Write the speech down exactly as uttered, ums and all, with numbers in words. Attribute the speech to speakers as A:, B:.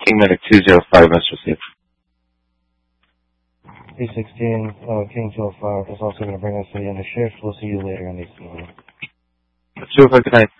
A: King Medic two zero five must receive.
B: three sixteen, uh, King two oh five is also going to bring us to the end of shift. We'll see you later in the evening.
A: two oh five, good night.